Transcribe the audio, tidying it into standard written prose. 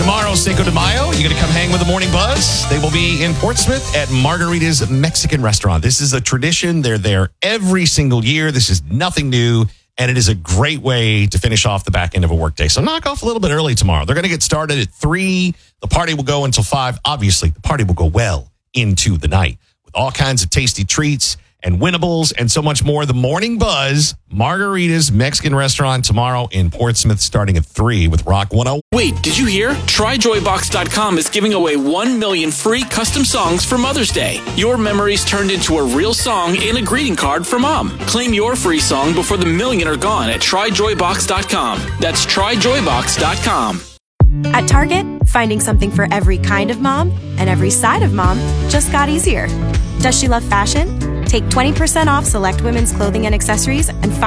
Tomorrow, Cinco de Mayo, you're going to come hang with the Morning Buzz. They will be in Portsmouth at Margarita's Mexican restaurant. This is a tradition. They're there every single year. This is nothing new, and it is a great way to finish off the back end of a workday. So knock off a little bit early tomorrow. They're going to get started at 3. The party will go until 5. Obviously, the party will go well into the night with all kinds of tasty treats and winnables and so much more. The Morning Buzz, Margarita's Mexican restaurant tomorrow in Portsmouth starting at 3 with Rock 101. Wait, did you hear? TryJoyBox.com is giving away 1 million free custom songs for Mother's Day. Your memories turned into a real song and a greeting card for Mom. Claim your free song before the million are gone at TryJoyBox.com. That's TryJoyBox.com. At Target, finding something for every kind of mom and every side of mom just got easier. Does she love fashion? Take 20% off select women's clothing and accessories and